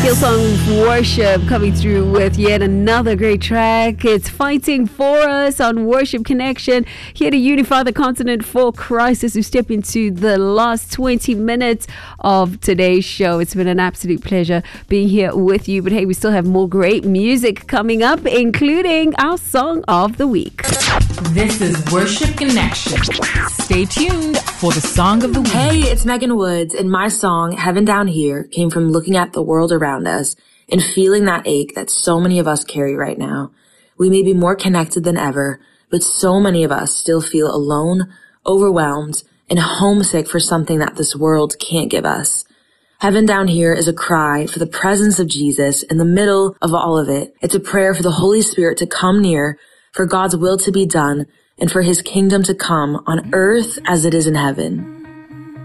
Hillsong Worship coming through with yet another great track. It's Fighting For Us on Worship Connection, here to unify the continent for Christ as we step into the last 20 minutes of today's show. It's been an absolute pleasure being here with you. But hey, we still have more great music coming up, including our Song of the Week. This is Worship Connection. Stay tuned for the Song of the Week. Hey, it's Megan Woods, and my song, Heaven Down Here, came from looking at the world around us and feeling that ache that so many of us carry right now. We may be more connected than ever, but so many of us still feel alone, overwhelmed, and homesick for something that this world can't give us. Heaven Down Here is a cry for the presence of Jesus in the middle of all of it. It's a prayer for the Holy Spirit to come near, for God's will to be done, and for his kingdom to come on earth as it is in heaven.